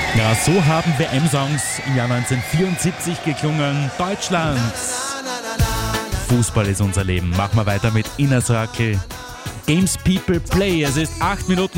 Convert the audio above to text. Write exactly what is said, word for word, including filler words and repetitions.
Ja, so haben W M-Songs im Jahr neunzehnhundertvierundsiebzig geklungen. Deutschland. Fußball ist unser Leben. Machen wir weiter mit Inner Circle. Games People Play. Es ist acht Minuten